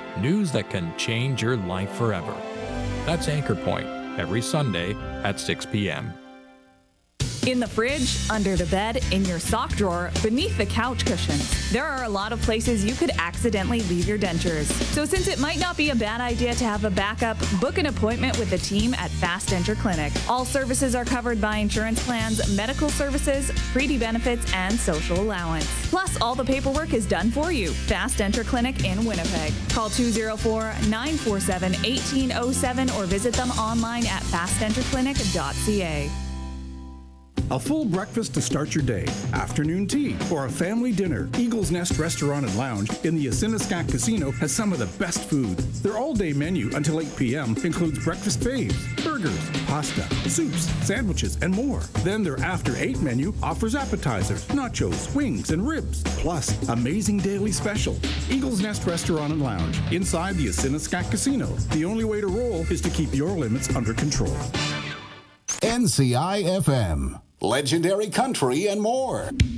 News that can change your life forever. That's Anchor Point, every Sunday at 6 p.m. In the fridge, under the bed, in your sock drawer, beneath the couch cushions. There are a lot of places you could accidentally leave your dentures. So since it might not be a bad idea to have a backup, book an appointment with the team at Fast Denture Clinic. All services are covered by insurance plans, medical services, Preedy benefits, and social allowance. Plus, all the paperwork is done for you. Fast Denture Clinic in Winnipeg. Call 204-947-1807 or visit them online at fastdentureclinic.ca. A full breakfast to start your day, afternoon tea, or a family dinner. Eagle's Nest Restaurant and Lounge in the Asiniscat Casino has some of the best food. Their all-day menu until 8 p.m. includes breakfast faves, burgers, pasta, soups, sandwiches, and more. Then their after 8 menu offers appetizers, nachos, wings, and ribs, plus amazing daily specials. Eagle's Nest Restaurant and Lounge inside the Asiniscat Casino. The only way to roll is to keep your limits under control. NCI FM. Legendary country and more.